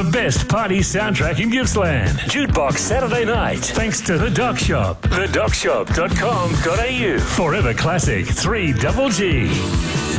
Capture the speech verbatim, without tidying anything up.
The best party soundtrack in Gippsland. Jukebox Saturday night. Thanks to The Doc Shop. the doc shop dot com dot a u. Forever Classic three Double G.